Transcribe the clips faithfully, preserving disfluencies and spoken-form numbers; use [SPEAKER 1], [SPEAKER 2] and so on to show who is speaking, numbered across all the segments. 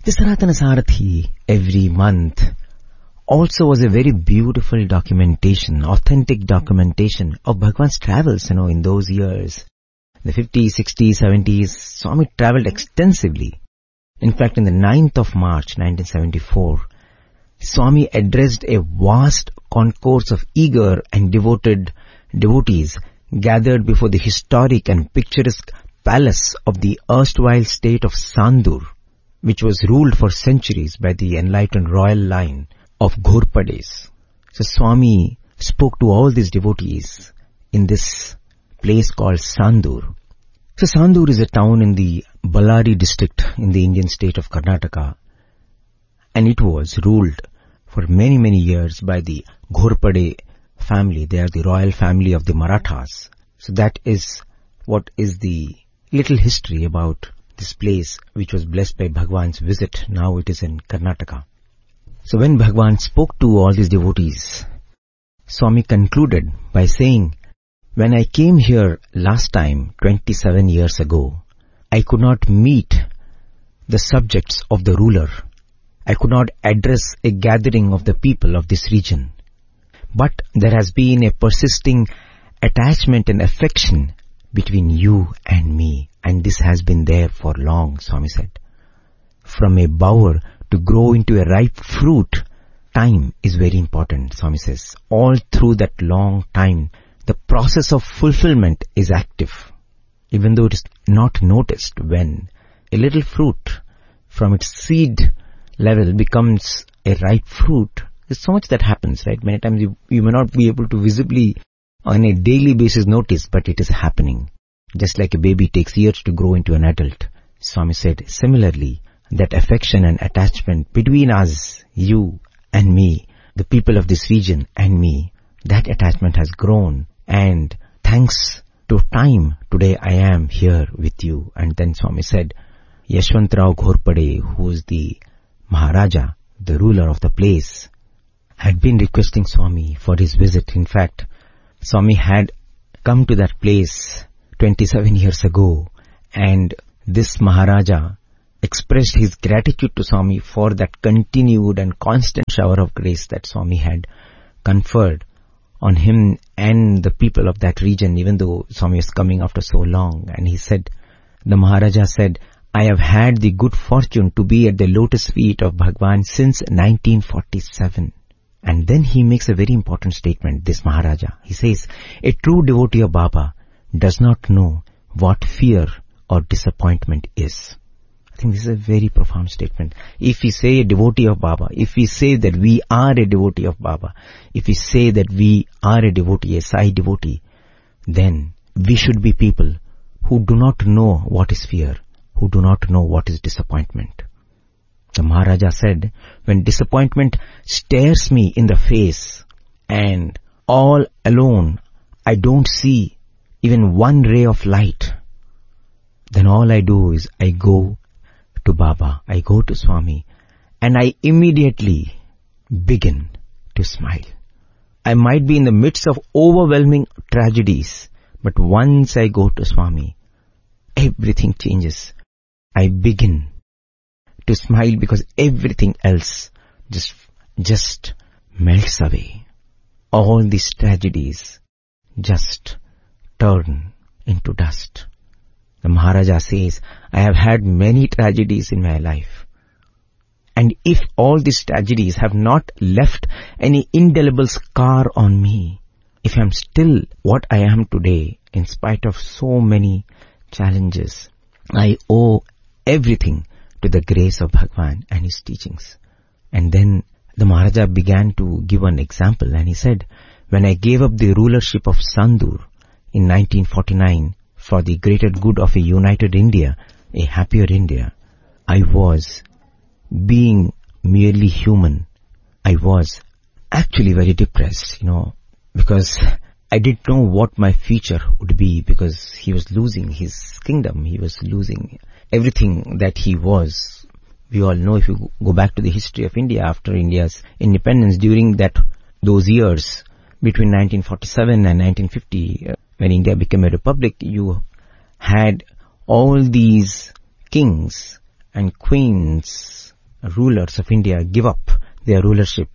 [SPEAKER 1] The Sanatana Sarathi every month also was a very beautiful documentation, authentic documentation of Bhagwan's travels, you know, in those years. The fifties, sixties, seventies, Swami traveled extensively. In fact, in the ninth of March nineteen seventy-four, Swami addressed a vast concourse of eager and devoted devotees gathered before the historic and picturesque palace of the erstwhile state of Sandur, which was ruled for centuries by the enlightened royal line of Ghorpades. So Swami spoke to all these devotees in this place called Sandur. So Sandur is a town in the Ballari district in the Indian state of Karnataka, and it was ruled for many, many years by the Ghorpade family. They are the royal family of the Marathas. So that is what is the little history about this place which was blessed by Bhagwan's visit. Now it is in Karnataka. So when Bhagwan spoke to all these devotees, Swami concluded by saying, when I came here last time, twenty-seven years ago, I could not meet the subjects of the ruler. I could not address a gathering of the people of this region. But there has been a persisting attachment and affection between you and me. And this has been there for long, Swami said. From a bower to grow into a ripe fruit, time is very important, Swami says. All through that long time, the process of fulfillment is active. Even though it is not noticed, when a little fruit from its seed level becomes a ripe fruit, there's so much that happens, right? Many times you, you may not be able to visibly on a daily basis notice, but it is happening. Just like a baby takes years to grow into an adult. Swami said, similarly, that affection and attachment between us, you and me, the people of this region and me, that attachment has grown. And thanks to time, today I am here with you. And then Swami said, Yashwantrao Ghorpade, who is the Maharaja, the ruler of the place, had been requesting Swami for his visit. In fact, Swami had come to that place twenty-seven years ago, and this Maharaja expressed his gratitude to Swami for that continued and constant shower of grace that Swami had conferred on him and the people of that region, even though Swami was coming after so long. And he said, the Maharaja said, I have had the good fortune to be at the lotus feet of Bhagwan since nineteen forty-seven. And then he makes a very important statement, this Maharaja. He says, a true devotee of Baba does not know what fear or disappointment is. I think this is a very profound statement. If we say a devotee of Baba, if we say that we are a devotee of Baba, if we say that we are a devotee, a Sai devotee, then we should be people who do not know what is fear, who do not know what is disappointment. The Maharaja said, when disappointment stares me in the face and all alone I don't see even one ray of light, then all I do is I go to Baba, I go to Swami, and I immediately begin to smile. I might be in the midst of overwhelming tragedies, but once I go to Swami, everything changes. I begin to smile because everything else just, just melts away. All these tragedies just turn into dust. The Maharaja says, I have had many tragedies in my life. And if all these tragedies have not left any indelible scar on me, if I am still what I am today, in spite of so many challenges, I owe everything to the grace of Bhagwan and his teachings. And then the Maharaja began to give an example, and he said, when I gave up the rulership of Sandur in nineteen forty-nine for the greater good of a united India, a happier India, I was being merely human. I was actually very depressed, you know, because I didn't know what my future would be, because he was losing his kingdom. He was losing everything that he was. We all know, if you go back to the history of India after India's independence, during that those years between nineteen forty-seven and nineteen fifty, uh, when India became a republic, you had all these kings and queens rulers of India give up their rulership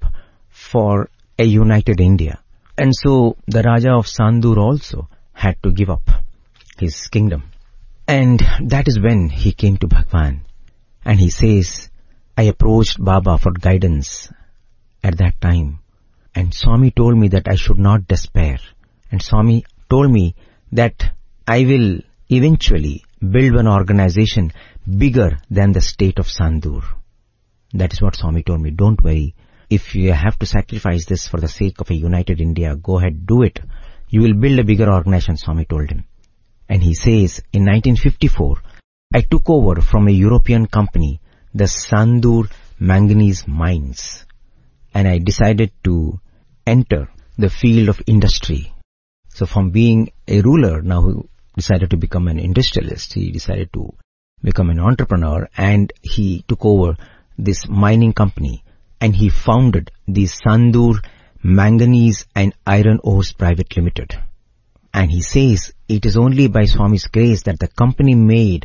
[SPEAKER 1] for a united India. And so the Raja of Sandur also had to give up his kingdom. And that is when he came to Bhagwan. And he says, I approached Baba for guidance at that time. And Swami told me that I should not despair. And Swami told me that I will eventually build one organization bigger than the state of Sandur. That is what Swami told me. Don't worry. If you have to sacrifice this for the sake of a united India, go ahead, do it. You will build a bigger organization, Swami told him. And he says, in nineteen fifty-four, I took over from a European company, the Sandur manganese mines. And I decided to enter the field of industry. So from being a ruler, now he decided to become an industrialist. He decided to become an entrepreneur, and he took over this mining company. And he founded the Sandur Manganese and Iron Ores Private Limited. And he says it is only by Swami's grace that the company made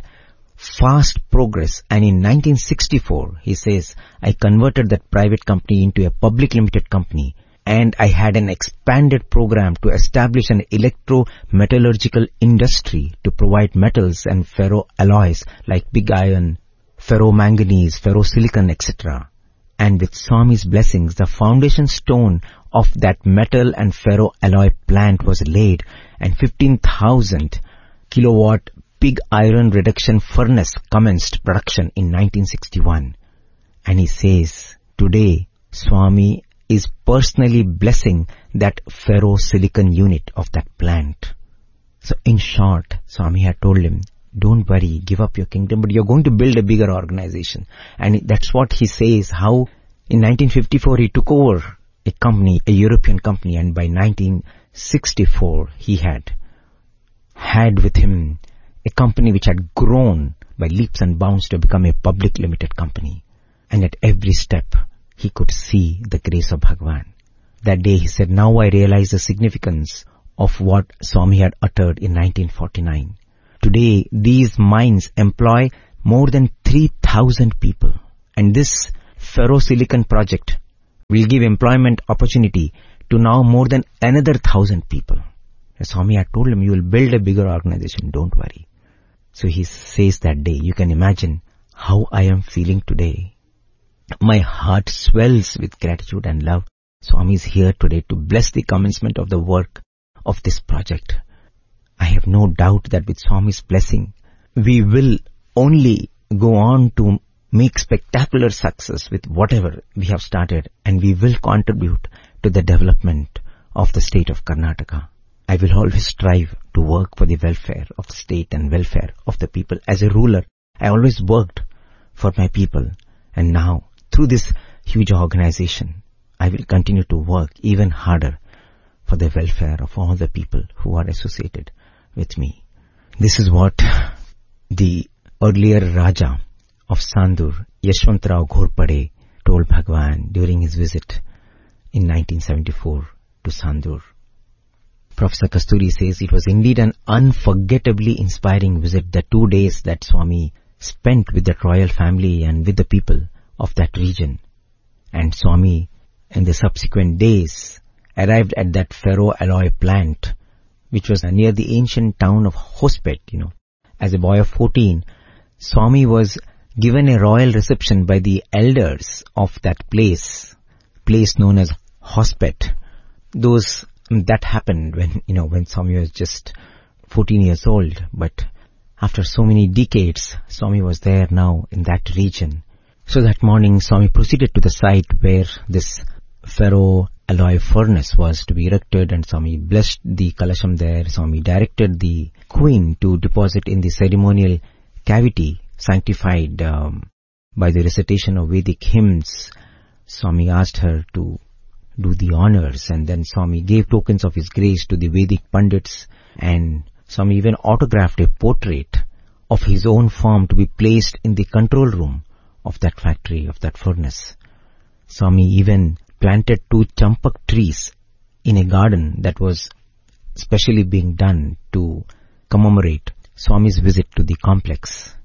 [SPEAKER 1] fast progress. And in nineteen sixty-four, he says, I converted that private company into a public limited company. And I had an expanded program to establish an electro-metallurgical industry to provide metals and ferroalloys like pig iron, ferromanganese, ferrosilicon, et cetera. And with Swami's blessings, the foundation stone of that metal and ferroalloy plant was laid, and fifteen thousand kilowatt pig iron reduction furnace commenced production in nineteen sixty-one. And he says, today Swami is personally blessing that ferrosilicon unit of that plant. So in short, Swami had told him, don't worry, give up your kingdom, but you're going to build a bigger organization. And that's what he says, how in nineteen fifty-four he took over a company, a European company, and by nineteen sixty-four he had had with him a company which had grown by leaps and bounds to become a public limited company. And at every step he could see the grace of Bhagwan. That day he said, now I realize the significance of what Swami had uttered in nineteen forty-nine. Today, these mines employ more than three thousand people. And this ferrosilicon project will give employment opportunity to now more than another thousand people. And Swami had told him, you will build a bigger organization, don't worry. So he says that day, you can imagine how I am feeling today. My heart swells with gratitude and love. Swami is here today to bless the commencement of the work of this project. I have no doubt that with Swami's blessing, we will only go on to make spectacular success with whatever we have started, and we will contribute to the development of the state of Karnataka. I will always strive to work for the welfare of the state and welfare of the people. As a ruler, I always worked for my people, and now through this huge organization, I will continue to work even harder for the welfare of all the people who are associated with me. This is what the earlier Raja of Sandur, Yashwantrao Ghorpade, told Bhagwan during his visit in nineteen seventy-four to Sandur. Professor Kasturi says it was indeed an unforgettably inspiring visit, the two days that Swami spent with that royal family and with the people of that region. And Swami, in the subsequent days, arrived at that ferroalloy plant, which was near the ancient town of Hospet, you know. As a boy of fourteen, Swami was given a royal reception by the elders of that place, place known as Hospet. Those, that happened when, you know, when Swami was just fourteen years old, but after so many decades, Swami was there now in that region. So that morning, Swami proceeded to the site where this ferroalloy furnace was to be erected, and Swami blessed the Kalasham there. Swami directed the queen to deposit in the ceremonial cavity sanctified um, by the recitation of Vedic hymns. Swami asked her to do the honors, and then Swami gave tokens of his grace to the Vedic Pandits, and Swami even autographed a portrait of his own form to be placed in the control room of that factory, of that furnace. Swami even planted two champak trees in a garden that was specially being done to commemorate Swami's visit to the complex.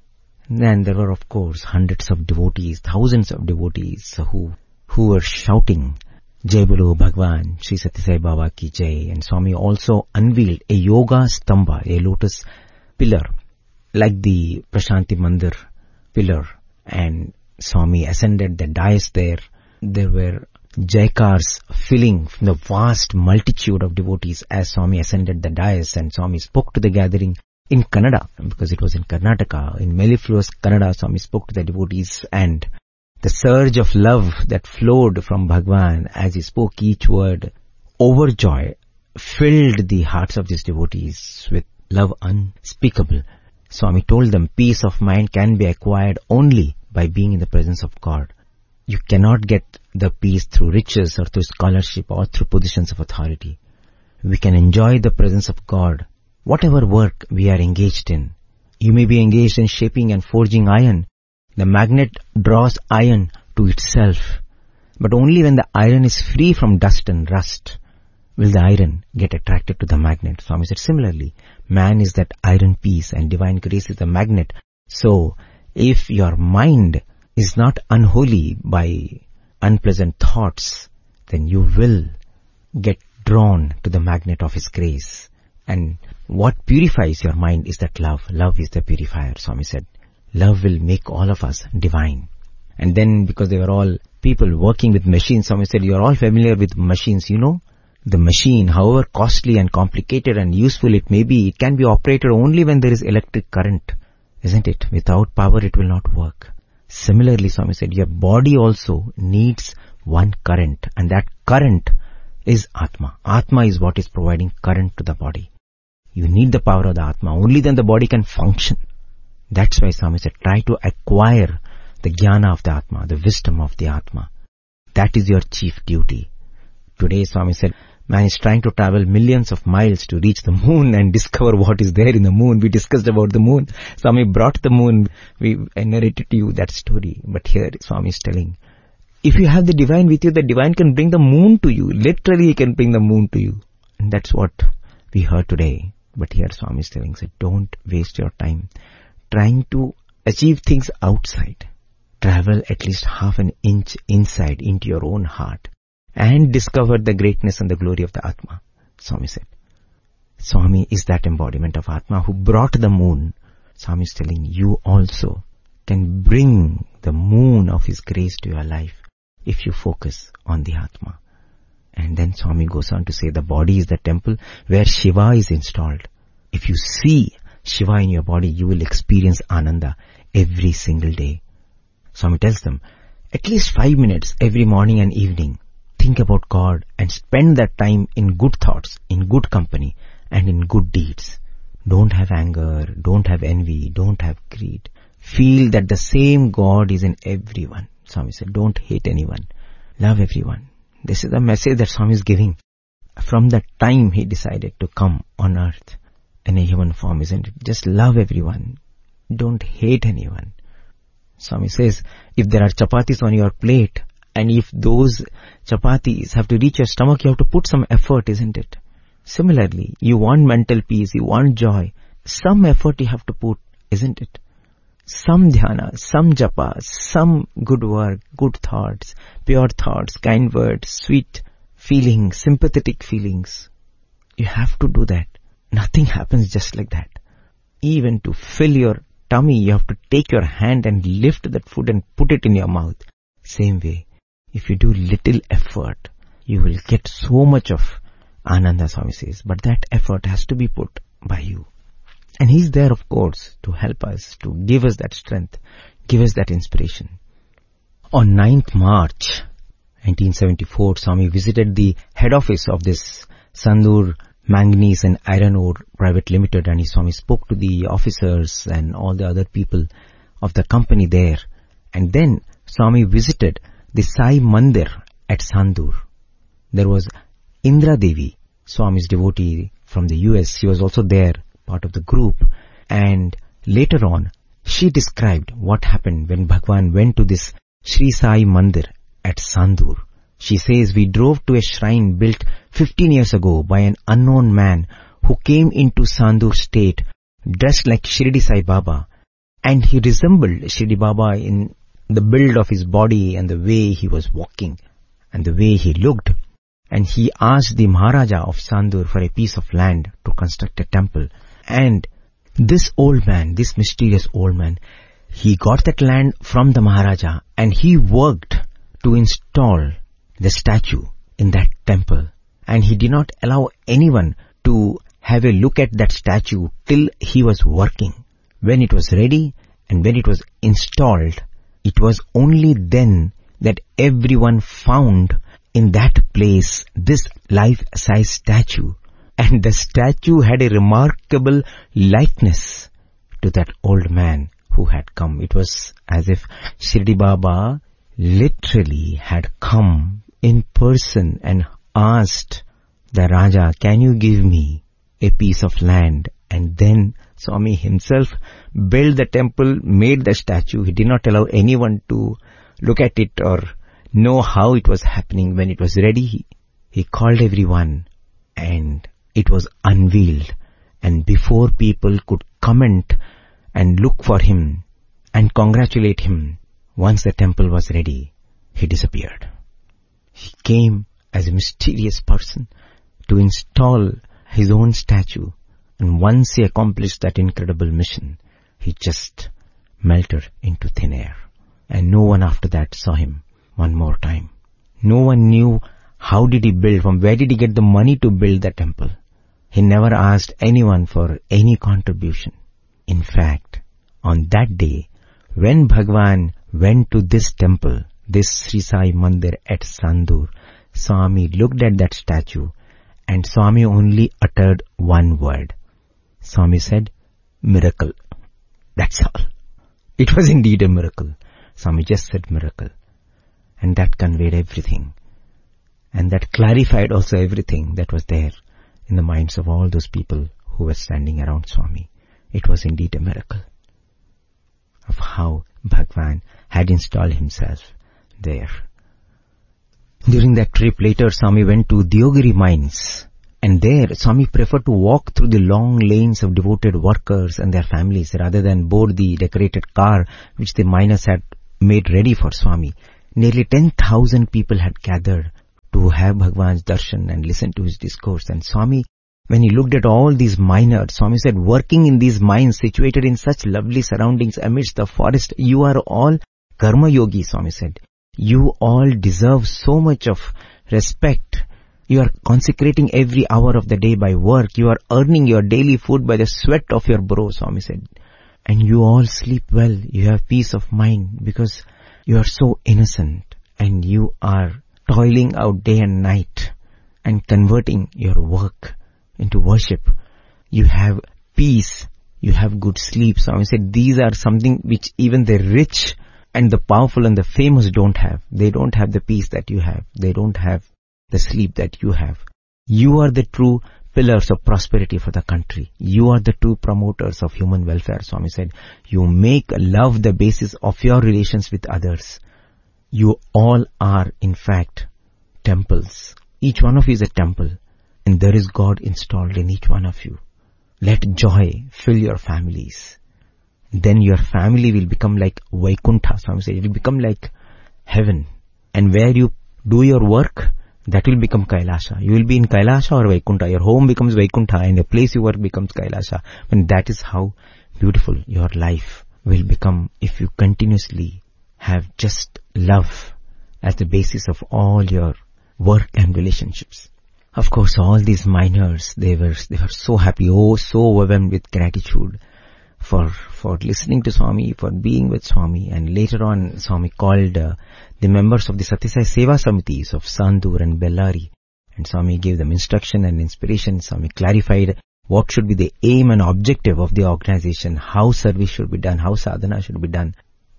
[SPEAKER 1] And there were, of course, hundreds of devotees, thousands of devotees who who were shouting, Jai Bolo Bhagwan, Sri Sathya Sai Baba Ki Jai. And Swami also unveiled a yoga stamba, a lotus pillar, like the Prashanti Mandir pillar. And Swami ascended the dais there. There were jaikars filling from the vast multitude of devotees as Swami ascended the dais, and Swami spoke to the gathering in Kannada, because it was in Karnataka. In mellifluous Kannada, Swami spoke to the devotees, and the surge of love that flowed from Bhagwan as he spoke each word, overjoy, filled the hearts of these devotees with love unspeakable. Swami told them peace of mind can be acquired only by being in the presence of God. You cannot get the peace through riches or through scholarship or through positions of authority. We can enjoy the presence of God whatever work we are engaged in. You may be engaged in shaping and forging iron. The magnet draws iron to itself. But only when the iron is free from dust and rust will the iron get attracted to the magnet. Swami said similarly, man is that iron piece and divine grace is the magnet. So, if your mind is not unholy by unpleasant thoughts, then you will get drawn to the magnet of His grace. And what purifies your mind is that love. Love is the purifier, Swami said. Love will make all of us divine. And then, because they were all people working with machines, Swami said, you are all familiar with machines, you know. The machine, however costly and complicated and useful it may be, it can be operated only when there is electric current, isn't it? Without power it will not work. Similarly, Swami said, your body also needs one current, and that current is Atma. Atma is what is providing current to the body. You need the power of the Atma. Only then the body can function. That's why Swami said, try to acquire the jnana of the Atma, the wisdom of the Atma. That is your chief duty. Today, Swami said, man is trying to travel millions of miles to reach the moon and discover what is there in the moon. We discussed about the moon. Swami brought the moon. We I narrated to you that story. But here Swami is telling, if you have the divine with you, the divine can bring the moon to you. Literally, he can bring the moon to you. And that's what we heard today. But here Swami is telling, say, don't waste your time trying to achieve things outside. Travel at least half an inch inside into your own heart and discover the greatness and the glory of the Atma, Swami said. Swami is that embodiment of Atma who brought the moon. Swami is telling you also can bring the moon of His grace to your life if you focus on the Atma. And then Swami goes on to say the body is the temple where Shiva is installed. If you see Shiva in your body, you will experience Ananda every single day. Swami tells them, at least five minutes every morning and evening, think about God and spend that time in good thoughts, in good company, and in good deeds. Don't have anger, don't have envy, don't have greed. Feel that the same God is in everyone. Swami said, don't hate anyone. Love everyone. This is the message that Swami is giving. From the time he decided to come on earth in a human form, isn't it? Just love everyone. Don't hate anyone. Swami says, if there are chapatis on your plate, and if those chapatis have to reach your stomach, you have to put some effort, isn't it? Similarly, you want mental peace, you want joy. Some effort you have to put, isn't it? Some dhyana, some japa, some good work, good thoughts, pure thoughts, kind words, sweet feelings, sympathetic feelings. You have to do that. Nothing happens just like that. Even to fill your tummy, you have to take your hand and lift that food and put it in your mouth. Same way, if you do little effort, you will get so much of Ananda, Swami says. But that effort has to be put by you. And He's there, of course, to help us, to give us that strength, give us that inspiration. On ninth March nineteen seventy-four, Swami visited the head office of this Sandur Manganese and Iron Ore Private Limited, and he Swami spoke to the officers and all the other people of the company there. And then Swami visited the Sai Mandir at Sandur. There was Indra Devi, Swami's devotee from the U S. She was also there, part of the group. And later on, she described what happened when Bhagwan went to this Sri Sai Mandir at Sandur. She says, we drove to a shrine built fifteen years ago by an unknown man who came into Sandur state dressed like Shirdi Sai Baba And he resembled Shirdi Baba in the build of his body and the way he was walking and the way he looked. And he asked the Maharaja of Sandur for a piece of land to construct a temple. And this old man, this mysterious old man, he got that land from the Maharaja and he worked to install the statue in that temple. And he did not allow anyone to have a look at that statue till he was working. When it was ready and when it was installed, it was only then that everyone found in that place this life-size statue. And the statue had a remarkable likeness to that old man who had come. It was as if Shirdi Baba literally had come in person and asked the Raja, can you give me a piece of land? And then Swami himself built the temple, made the statue. He did not allow anyone to look at it or know how it was happening. When it was ready, he, he called everyone and it was unveiled. And before people could comment and look for him and congratulate him, once the temple was ready, he disappeared. He came as a mysterious person to install his own statue. And once he accomplished that incredible mission, he just melted into thin air. And no one after that saw him one more time. No one knew how did he build, from where did he get the money to build the temple. He never asked anyone for any contribution. In fact, on that day, when Bhagwan went to this temple, this Sri Sai Mandir at Sandur, Swami looked at that statue and Swami only uttered one word. Swami said, miracle. That's all. It was indeed a miracle. Swami just said miracle. And that conveyed everything. And that clarified also everything that was there in the minds of all those people who were standing around Swami. It was indeed a miracle of how Bhagwan had installed himself there. During that trip later, Swami went to Deogiri mines. And there, Swami preferred to walk through the long lanes of devoted workers and their families rather than board the decorated car which the miners had made ready for Swami. Nearly ten thousand people had gathered to have Bhagwan's darshan and listen to his discourse. And Swami, when he looked at all these miners, Swami said, working in these mines situated in such lovely surroundings amidst the forest, you are all karma yogi, Swami said. You all deserve so much of respect. You are consecrating every hour of the day by work. You are earning your daily food by the sweat of your brow, Swami said. And you all sleep well. You have peace of mind because you are so innocent and you are toiling out day and night and converting your work into worship. You have peace. You have good sleep. Swami said these are something which even the rich and the powerful and the famous don't have. They don't have the peace that you have. They don't have the sleep that you have. You are the true pillars of prosperity for the country. You are the true promoters of human welfare, Swami said. You make love the basis of your relations with others. You all are, in fact, temples. Each one of you is a temple, and there is God installed in each one of you. Let joy fill your families. Then your family will become like Vaikuntha, Swami said. It will become like heaven. And where you do your work, that will become Kailasha. You will be in Kailasha or Vaikuntha. Your home becomes Vaikuntha and the place you work becomes Kailasha. And that is how beautiful your life will become if you continuously have just love as the basis of all your work and relationships. Of course, all these miners, they were they were so happy, oh, so overwhelmed with gratitude for for listening to Swami, for being with Swami. And later on, Swami called uh, the members of the Satyasai Seva Samitis of Sandur and Bellari. And Swami gave them instruction and inspiration. Swami clarified what should be the aim and objective of the organization, how service should be done, how sadhana should be done.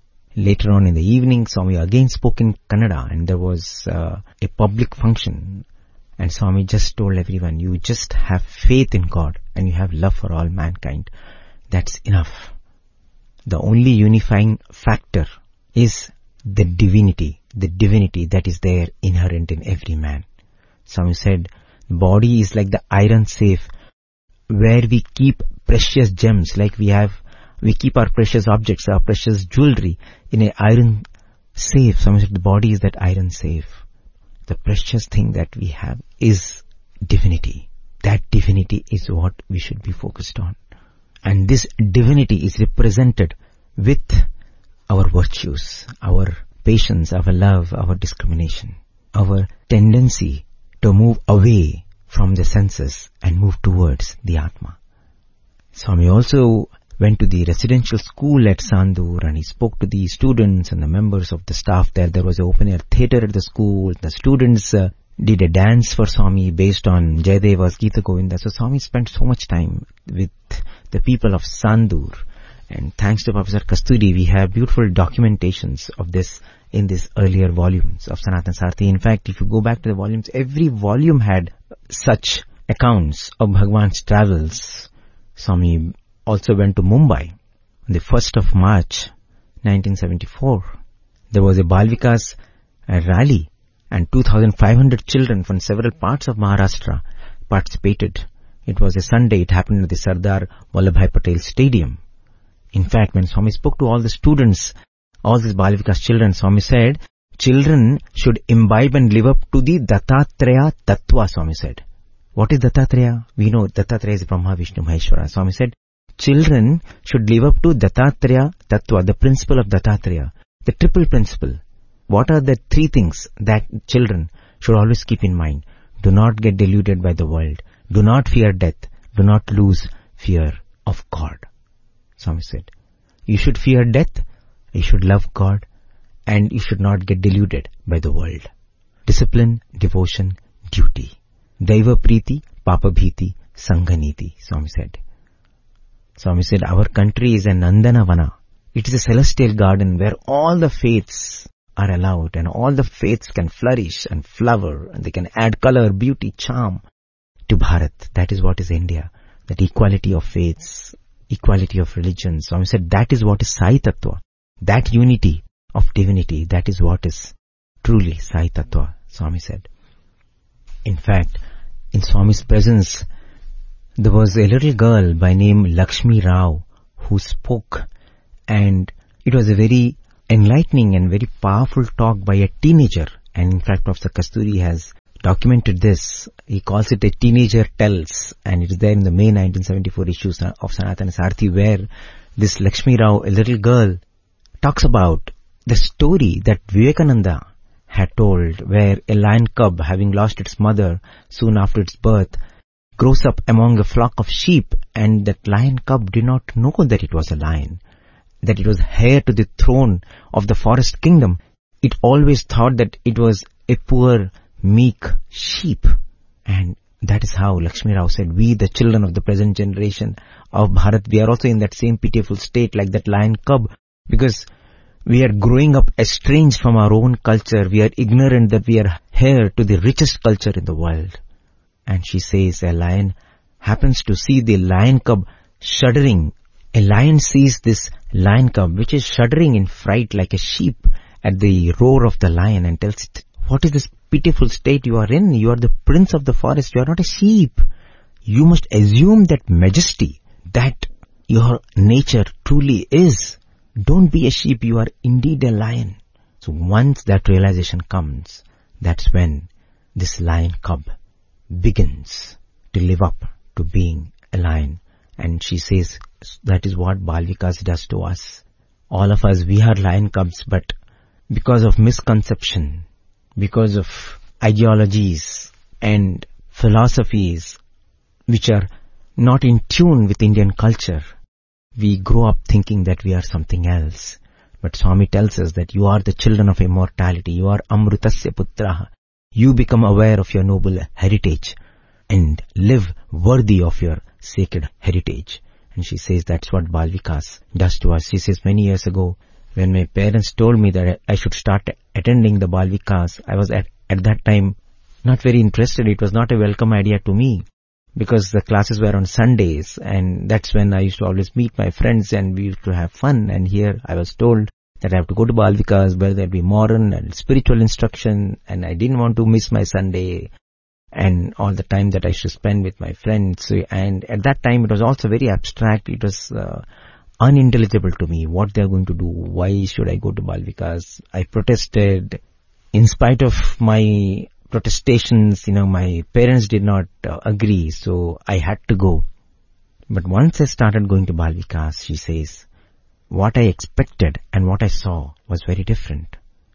[SPEAKER 1] Later on in the evening, Swami again spoke in Kannada, and there was uh, a public function. And Swami just told everyone, you just have faith in God and you have love for all mankind. That's enough. The only unifying factor is the divinity, the divinity that is there inherent in every man. Swami said, the body is like the iron safe where we keep precious gems, like we have we keep our precious objects, our precious jewelry in an iron safe. Swami said the body is that iron safe. The precious thing that we have is divinity. That divinity is what we should be focused on. And this divinity is represented with our virtues, our patience, our love, our discrimination, our tendency to move away from the senses and move towards the Atma. Swami also went to the residential school at Sandur and he spoke to the students and the members of the staff there. There was an open-air theatre at the school. The students uh, did a dance for Swami based on Jayadeva's Gita Govinda. So Swami spent so much time with the people of Sandur. And thanks to Professor Kasturi, we have beautiful documentations of this in these earlier volumes of Sanatana Sarthi. In fact, if you go back to the volumes, every volume had such accounts of Bhagwan's travels. Swami also went to Mumbai on the first of March nineteen seventy-four. There was a Bal Vikas rally and two thousand five hundred children from several parts of Maharashtra participated. It was a Sunday. It happened at the Sardar Vallabhbhai Patel Stadium. In fact, when Swami spoke to all the students, all these Bal Vikas children, Swami said, children should imbibe and live up to the Dattatreya Tattva, Swami said. What is Dattatreya? We know Dattatreya is Brahma, Vishnu, Maheshwara. Swami said, children should live up to Dattatreya Tattva, the principle of Dattatreya, the triple principle. What are the three things that children should always keep in mind? Do not get deluded by the world. Do not fear death. Do not lose fear of God. Swami said, you should fear death, you should love God, and you should not get deluded by the world. Discipline, devotion, duty. Daiva Priti, Papa Bhiti, Sanghaniti, Swami said. Swami said, our country is a Nandanavana. It is a celestial garden where all the faiths are allowed and all the faiths can flourish and flower and they can add color, beauty, charm to Bharat. That is what is India. That equality of faiths, equality of religions. Swami said, that is what is Sai Tattva. That unity of divinity, that is what is truly Sai Tattva, Swami said. In fact, in Swami's presence, there was a little girl by name Lakshmi Rao who spoke, and it was a very enlightening and very powerful talk by a teenager. And in fact, Professor Kasturi has documented this. He calls it a teenager tells, and it is there in the May nineteen seventy-four issues of Sanatana Sarthi, where this Lakshmi Rao, a little girl, talks about the story that Vivekananda had told, where a lion cub, having lost its mother soon after its birth, grows up among a flock of sheep, and that lion cub did not know that it was a lion, that it was heir to the throne of the forest kingdom. It always thought that it was a poor, meek sheep. And that is how Lakshmi Rao said, we, the children of the present generation of Bharat, we are also in that same pitiful state like that lion cub, because we are growing up estranged from our own culture. We are ignorant that we are heir to the richest culture in the world. And she says, a lion happens to see the lion cub shuddering. A lion sees this lion cub, which is shuddering in fright like a sheep at the roar of the lion, and tells it, what is this pitiful state you are in? You are the prince of the forest. You are not a sheep. You must assume that majesty that your nature truly is. Don't be a sheep. You are indeed a lion. So once that realization comes, that's when this lion cub begins to live up to being a lion. And she says, that is what Bal Vikas does to us. All of us, we are lion cubs, but because of misconception, because of ideologies and philosophies which are not in tune with Indian culture, we grow up thinking that we are something else. But Swami tells us that you are the children of immortality. You are Amrutasya Putraha. You become aware of your noble heritage and live worthy of your sacred heritage. And she says that's what Bal Vikas does to us. She says, many years ago, when my parents told me that I should start attending the Bal Vikas, I was at, at that time not very interested. It was not a welcome idea to me, because the classes were on Sundays, and that's when I used to always meet my friends and we used to have fun. And here I was told that I have to go to Bal Vikas where there'll be modern and spiritual instruction, and I didn't want to miss my Sunday and all the time that I should spend with my friends. So, and at that time it was also very abstract. It was uh, unintelligible to me, what they are going to do, why should I go to Bal Vikas. I protested. In spite of my protestations, you know, my parents did not uh, agree, so I had to go. But once I started going to Bal Vikas, she says, what I expected and what I saw was very different.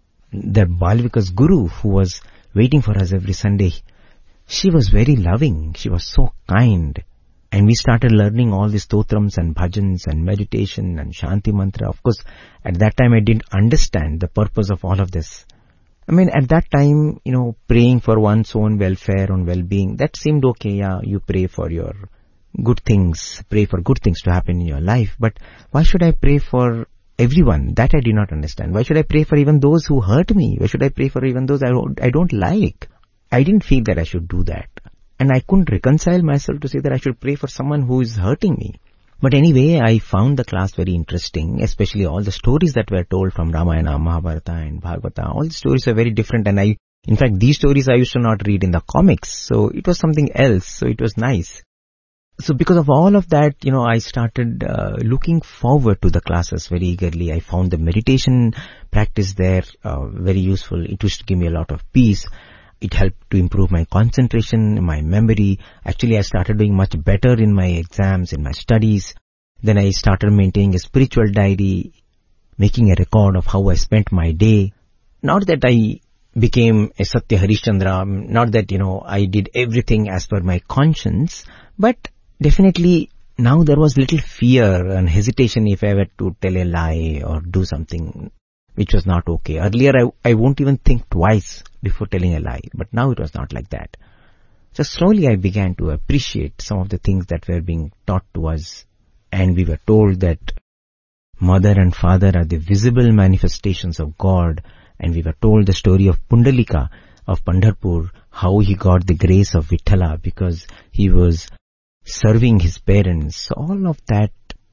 [SPEAKER 1] The Bal Vikas guru who was waiting for us every Sunday, she was very loving, she was so kind. And we started learning all these stotrams and bhajans and meditation and Shanti Mantra. Of course, at that time I didn't understand the purpose of all of this. I mean, at that time, you know, praying for one's own welfare and well-being, that seemed okay. Yeah, you pray for your good things, pray for good things to happen in your life. But why should I pray for everyone? That I did not understand. Why should I pray for even those who hurt me? Why should I pray for even those I don't, I don't like? I didn't feel that I should do that. And I couldn't reconcile myself to say that I should pray for someone who is hurting me. But anyway, I found the class very interesting, especially all the stories that were told from Ramayana, Mahabharata and Bhagavata. All the stories are very different, and I, in fact, these stories I used to not read in the comics, so it was something else, so it was nice. So because of all of that, you know, I started uh, looking forward to the classes very eagerly. I found the meditation practice there uh, very useful. It used to give me a lot of peace. It helped to improve my concentration, my memory. Actually, I started doing much better in my exams, in my studies. Then I started maintaining a spiritual diary, making a record of how I spent my day. Not that I became a Satya Harishchandra, not that, you know, I did everything as per my conscience, but definitely now there was little fear and hesitation if I were to tell a lie or do something which was not okay. Earlier, I, I won't even think twice before telling a lie, but now it was not like that. So slowly I began to appreciate some of the things that were being taught to us, and we were told that mother and father are the visible manifestations of God, and we were told the story of Pundalika of Pandharpur, how he got the grace of Vithala because he was serving his parents. So all of that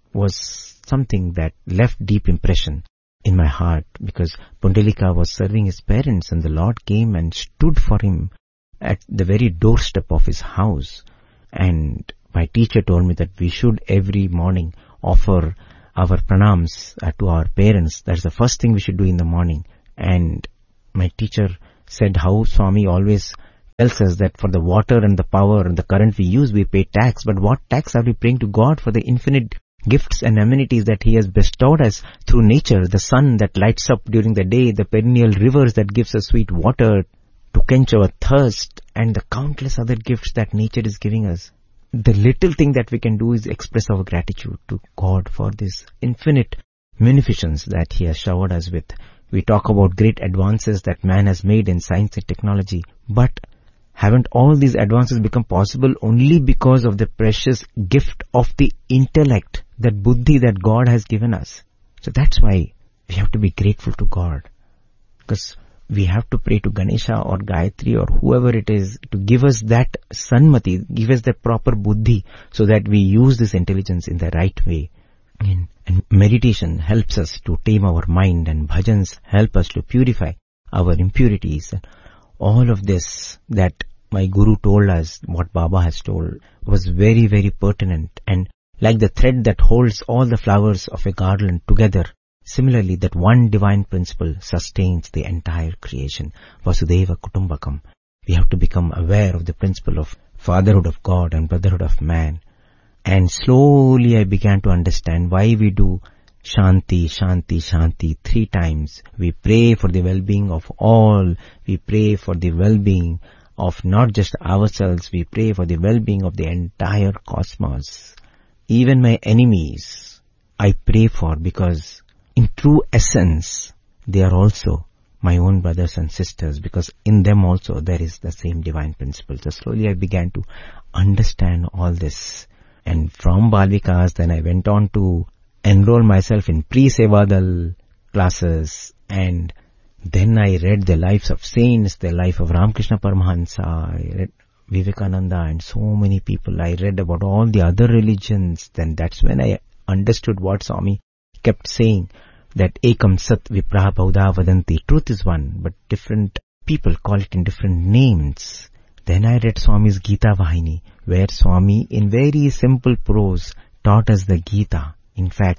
[SPEAKER 1] was something that left deep impression in my heart, because Pundalika was serving his parents and the Lord came and stood for him at the very doorstep of his house. And my teacher told me that we should every morning offer our pranams uh, to our parents. That's the first thing we should do in the morning. And my teacher said how Swami always tells us that for the water and the power and the current we use, we pay tax. But what tax are we paying to God for the infinite gifts and amenities that he has bestowed us through nature, the sun that lights up during the day, the perennial rivers that gives us sweet water to quench our thirst, and the countless other gifts that nature is giving us. The little thing that we can do is express our gratitude to God for this infinite munificence that he has showered us with. We talk about great advances that man has made in science and technology, but haven't all these advances become possible only because of the precious gift of the intellect, that buddhi that God has given us? So that's why we have to be grateful to God, because we have to pray to Ganesha or Gayatri or whoever it is to give us that sanmati, give us that proper buddhi so that we use this intelligence in the right way. And, and meditation helps us to tame our mind, and bhajans help us to purify our impurities. All of this that my guru told us, what Baba has told, was very, very pertinent. And like the thread that holds all the flowers of a garland together, similarly that one divine principle sustains the entire creation. Vasudeva Kutumbakam. We have to become aware of the principle of fatherhood of God and brotherhood of man. And slowly I began to understand why we do Shanti, Shanti, Shanti three times. We pray for the well-being of all. We pray for the well-being of not just ourselves. We pray for the well-being of the entire cosmos. Even my enemies, I pray for, because in true essence, they are also my own brothers and sisters, because in them also there is the same divine principle. So slowly I began to understand all this. And from Bal Vikas, then I went on to enroll myself in pre-Sevadal classes, and then I read the lives of saints, the life of Ramakrishna Paramahansa, I read Vivekananda and so many people. I read about all the other religions. Then that's when I understood what Swami kept saying, that Ekam Sat Vipraha Bauddha Vadanti. Truth is one, but different people call it in different names. Then I read Swami's Gita Vahini, where Swami in very simple prose taught us the Gita. In fact,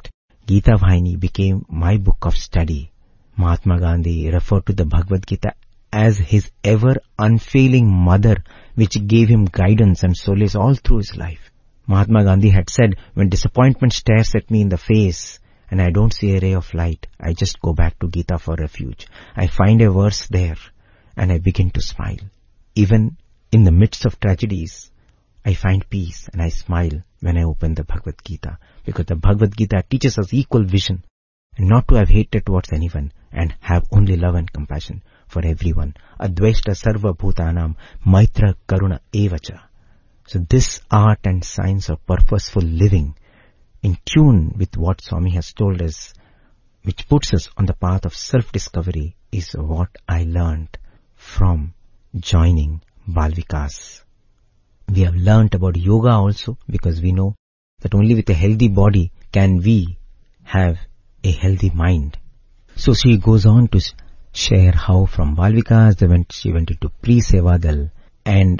[SPEAKER 1] Gita Vahini became my book of study. Mahatma Gandhi referred to the Bhagavad Gita as his ever unfailing mother, which gave him guidance and solace all through his life. Mahatma Gandhi had said, when disappointment stares at me in the face and I don't see a ray of light, I just go back to Gita for refuge. I find a verse there and I begin to smile. Even in the midst of tragedies, I find peace and I smile when I open the Bhagavad Gita, because the Bhagavad Gita teaches us equal vision and not to have hatred towards anyone and have only love and compassion for everyone. Advaita sarva bhutanam maitra karuna evacha. So this art and science of purposeful living, in tune with what Swami has told us, which puts us on the path of self-discovery, is what I learned from joining Bal Vikas. We have learnt about yoga also, because we know that only with a healthy body can we have a healthy mind. So she goes on to share how from Bal Vikas they went, she went into pre-Sevadal, and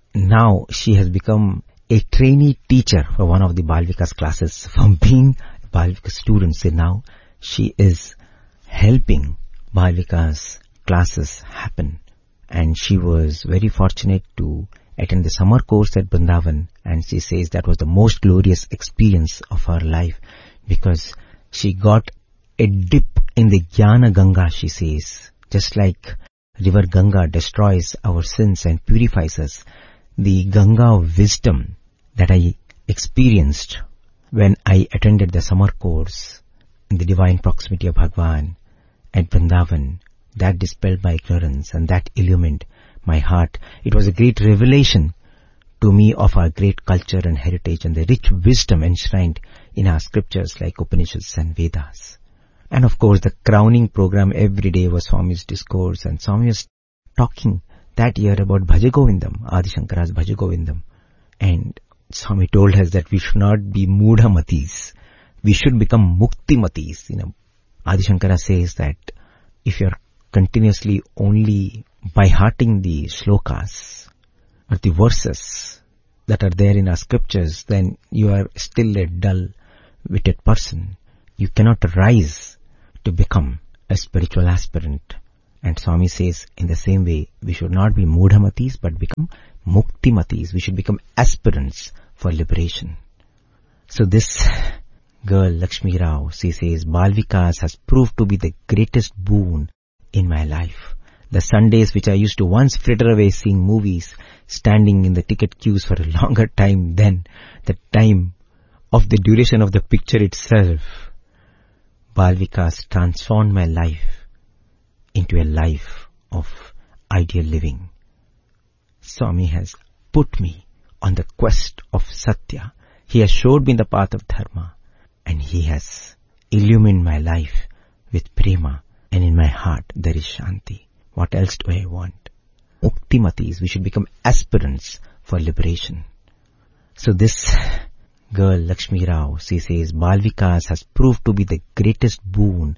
[SPEAKER 1] now she has become a trainee teacher for one of the Bal Vikas classes. From being a Bal Vikas student, so now she is helping Bal Vikas classes happen. And she was very fortunate to attend the summer course at Vrindavan, and she says that was the most glorious experience of her life, because she got a dip in the Jnana Ganga, she says. Just like river Ganga destroys our sins and purifies us, the Ganga of wisdom that I experienced when I attended the summer course in the divine proximity of Bhagwan at Vrindavan, that dispelled my ignorance and that illumined my heart. It was a great revelation to me of our great culture and heritage and the rich wisdom enshrined in our scriptures like Upanishads and Vedas. And of course the crowning program every day was Swami's discourse, and Swami was talking that year about Bhaja Govindam, Adi Shankara's Bhaja Govindam. And Swami told us that we should not be Mudhamatis. We should become Muktimatis. You know, Adi Shankara says that if you are continuously only by hearting the shlokas or the verses that are there in our scriptures, then you are still a dull-witted person. You cannot rise to become a spiritual aspirant. And Swami says, in the same way, we should not be Mudhamatis, but become Muktimatis. We should become aspirants for liberation. So this girl, Lakshmi Rao, she says, Bal Vikas has proved to be the greatest boon in my life. The Sundays which I used to once fritter away seeing movies, standing in the ticket queues for a longer time than the time of the duration of the picture itself, Bal Vikas transformed my life into a life of ideal living. Swami has put me on the quest of Satya. He has showed me the path of Dharma, and he has illumined my life with prema, and in my heart there is Shanti. What else do I want? Muktimatis, we should become aspirants for liberation. So this girl, Lakshmi Rao, she says, Bal Vikas has proved to be the greatest boon